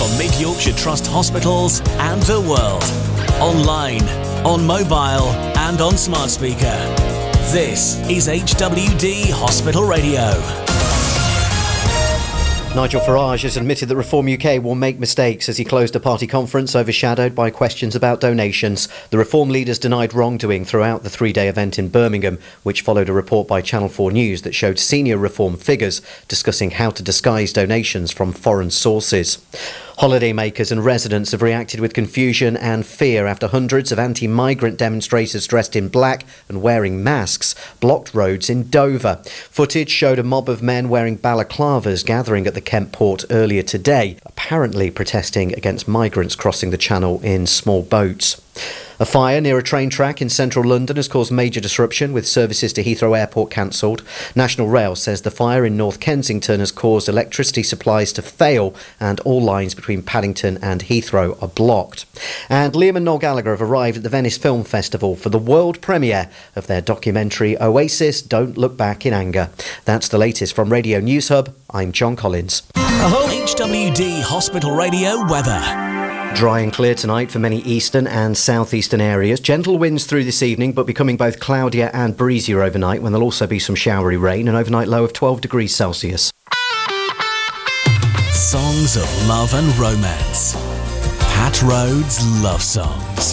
from Mid-Yorkshire Trust hospitals and the world. Online, on mobile and on smart speaker. This is HWD Hospital Radio. Nigel Farage has admitted that Reform UK will make mistakes as he closed a party conference overshadowed by questions about donations. The Reform leaders denied wrongdoing throughout the three-day event in Birmingham, which followed a report by Channel 4 News that showed senior Reform figures discussing how to disguise donations from foreign sources. Holidaymakers and residents have reacted with confusion and fear after hundreds of anti-migrant demonstrators dressed in black and wearing masks blocked roads in Dover. Footage showed a mob of men wearing balaclavas gathering at the Kent port earlier today, apparently protesting against migrants crossing the channel in small boats. A fire near a train track in central London has caused major disruption, with services to Heathrow Airport cancelled. National Rail says the fire in North Kensington has caused electricity supplies to fail and all lines between Paddington and Heathrow are blocked. And Liam and Noel Gallagher have arrived at the Venice Film Festival for the world premiere of their documentary Oasis Don't Look Back in Anger. That's the latest from Radio News Hub. I'm John Collins. HWD Hospital Radio weather. Dry and clear tonight for many eastern and southeastern areas. Gentle winds through this evening, but becoming both cloudier and breezier overnight, when there'll also be some showery rain. An overnight low of 12 degrees Celsius. Songs of love and romance. Pat Rhodes Love Songs.